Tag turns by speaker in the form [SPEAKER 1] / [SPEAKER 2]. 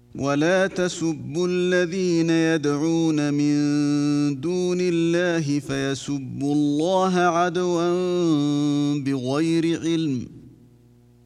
[SPEAKER 1] ولا تسبوا الذين يدعون من دون الله فيسبوا الله عدوا بغير علم